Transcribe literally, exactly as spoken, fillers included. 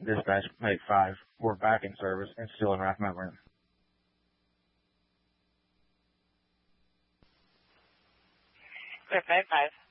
Dispatch Mate five, we're back in service and still in Raft Mount Vernon. Clear five five.